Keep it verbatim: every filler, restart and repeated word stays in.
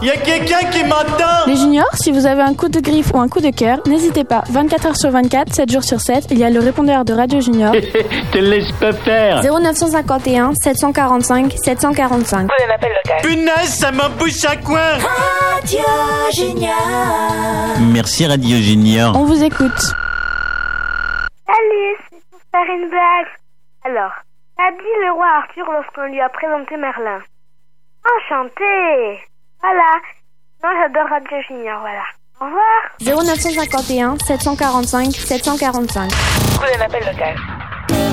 Y a quelqu'un qui m'entend? Les juniors, si vous avez un coup de griffe ou un coup de cœur, n'hésitez pas. vingt-quatre heures sur vingt-quatre, sept jours sur sept, il y a le répondeur de Radio Junior. Te laisse pas faire. zéro neuf cent cinquante et un, sept cent quarante-cinq, sept cent quarante-cinq. Prenez l'appel local. Punaise, ça m'embouche à coin. Radio Junior. Merci Radio Junior. On vous écoute. Salut, c'est pour faire une blague. Alors, qu'a dit le roi Arthur lorsqu'on lui a présenté Merlin? Enchanté. Voilà. Moi, j'adore Radio Junior, voilà. Au revoir. zéro neuf cent cinquante et un, sept cent quarante-cinq, sept cent quarante-cinq. Prenez l'appel local.